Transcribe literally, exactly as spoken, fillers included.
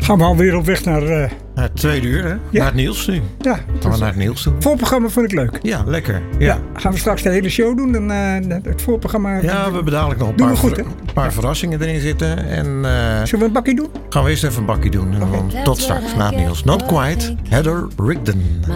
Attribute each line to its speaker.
Speaker 1: Gaan we alweer op weg naar... Uh...
Speaker 2: Uh, tweede uur, hè? Ja. Naar het nieuws nu.
Speaker 1: Ja.
Speaker 2: Gaan we naar het nieuws toe.
Speaker 1: Het voorprogramma vond ik leuk.
Speaker 2: Ja, lekker. Ja.
Speaker 1: Ja, gaan we straks de hele show doen. En, uh, het voorprogramma...
Speaker 2: Ja, we hebben dadelijk nog een paar, goed, ver- paar verrassingen erin zitten. En, uh,
Speaker 1: Zullen we een bakkie doen?
Speaker 2: Gaan we eerst even een bakkie doen. En dan tot straks na het nieuws. Not quite. Heather Rigdon.